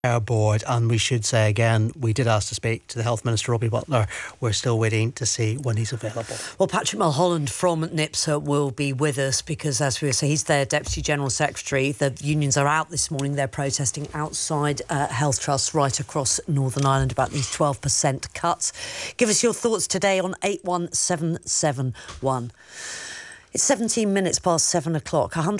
Board, and we should say again, we did ask to speak to the Health Minister, Robbie Butler. We're still waiting to see when he's available. Well, Patrick Mulholland from NIPSA will be with us because, as we were saying, he's their Deputy General Secretary. The unions are out this morning. They're protesting outside health trusts right across Northern Ireland about these 12% cuts. Give us your thoughts today on 81771. It's 17 minutes past 7 o'clock.